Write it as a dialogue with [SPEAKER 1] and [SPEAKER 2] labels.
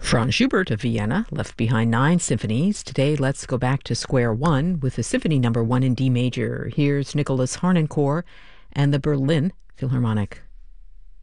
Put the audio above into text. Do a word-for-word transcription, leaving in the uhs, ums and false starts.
[SPEAKER 1] Franz Schubert of Vienna left behind nine symphonies. Today, let's go back to square one with the Symphony Number One in D major. Here's Nicholas Harnoncourt and the Berlin Philharmonic.